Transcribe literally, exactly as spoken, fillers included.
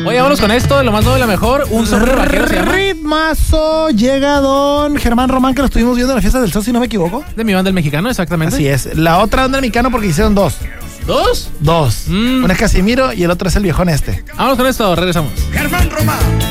Oye, vámonos con esto, de lo más nuevo y lo mejor. Un sombrero vaquero se llama. Ritmazo. Llega don Germán Román, que lo estuvimos viendo en la fiesta del sol, si no me equivoco. De mi banda El Mexicano, exactamente. Así es. La otra banda del Mexicano, porque hicieron dos. ¿Dos? Dos. Mm. Una es Casimiro y el otro es el viejón este. Vámonos con esto, regresamos. Germán Román.